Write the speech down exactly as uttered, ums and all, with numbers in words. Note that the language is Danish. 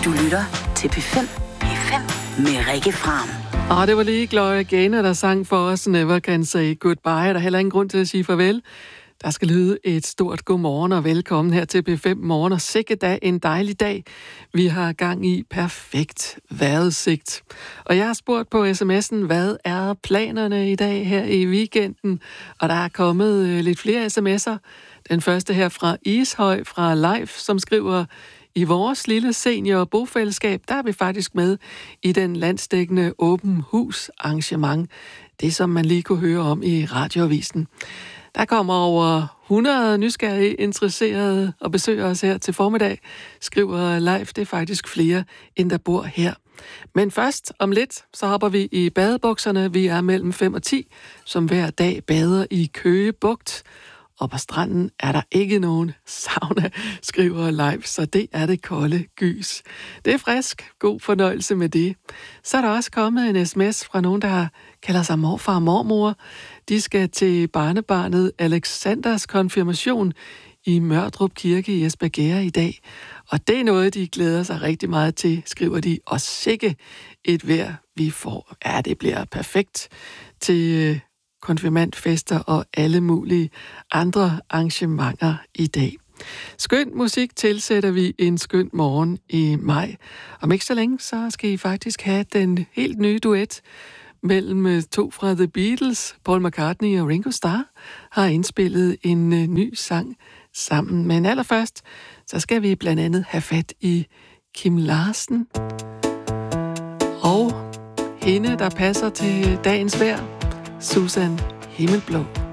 Du lytter til P fem. P fem med Rikke Fram. Og det var lige Gloria Gaynor, der sang for os Never Can Say Goodbye. Der er heller ingen grund til at sige farvel. Der skal lyde et stort godmorgen og velkommen her til P fem Morgen. Og sikke da en dejlig dag. Vi har gang i perfekt vejrudsigt. Og jeg har spurgt på sms'en, hvad er planerne i dag her i weekenden? Og der er kommet øh, lidt flere sms'er. Den første her fra Ishøj fra Live, som skriver: i vores lille senior bofællesskab, der er vi faktisk med i den landsdækkende åben hus arrangement. Det, som man lige kunne høre om i radioavisen. Der kommer over hundrede nysgerrige interesserede og besøger os her til formiddag, skriver Live. Det er faktisk flere, end der bor her. Men først, om lidt, så hopper vi i badebukserne. Vi er mellem fem og ti, som hver dag bader i Køge Bugt. Og på stranden er der ikke nogen sauna, skriver Live, så det er det kolde gys. Det er frisk. God fornøjelse med det. Så er der også kommet en sms fra nogen, der kalder sig morfar og mormor. De skal til barnebarnet Alexanders konfirmation i Mørdrup Kirke i Espergærde i dag. Og det er noget, de glæder sig rigtig meget til, skriver de. Og sikke et vejr, vi får. Ja, det bliver perfekt til konfirmandfester og alle mulige andre arrangementer i dag. Skøn musik tilsætter vi en skøn morgen i maj. Om ikke så længe, så skal I faktisk have den helt nye duet mellem to fra The Beatles. Paul McCartney og Ringo Starr har indspillet en ny sang sammen. Men allerførst, så skal vi blandt andet have fat i Kim Larsen. Og hende, der passer til dagens vejr, Susan Himmelblå.